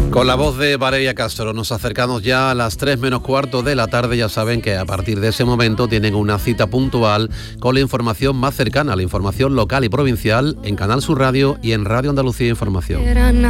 Con la voz de Valeria Castro nos acercamos ya a las 3 menos cuarto de la tarde. Ya saben que a partir de ese momento tienen una cita puntual con la información más cercana, la información local y provincial en Canal Sur Radio y en Radio Andalucía Información.